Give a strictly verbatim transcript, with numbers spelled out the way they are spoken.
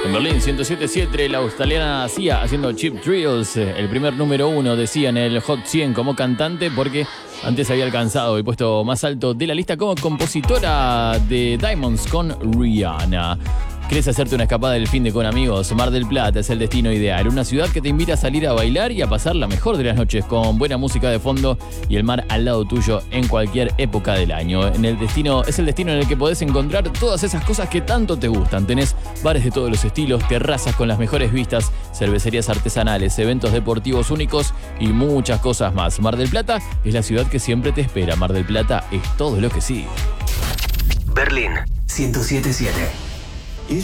En Berlín, ciento siete punto siete, la australiana Sia haciendo Cheap Thrills, el primer número uno de Sia en el Hot cien como cantante, porque antes había alcanzado el puesto más alto de la lista como compositora de Diamonds con Rihanna. ¿Querés hacerte una escapada del fin de con amigos? Mar del Plata es el destino ideal. Una ciudad que te invita a salir a bailar y a pasar la mejor de las noches con buena música de fondo y el mar al lado tuyo en cualquier época del año. En el destino, es el destino en el que podés encontrar todas esas cosas que tanto te gustan. Tenés bares de todos los estilos, terrazas con las mejores vistas, cervecerías artesanales, eventos deportivos únicos y muchas cosas más. Mar del Plata es la ciudad que siempre te espera. Mar del Plata es todo lo que sí. Berlín, ciento siete punto siete.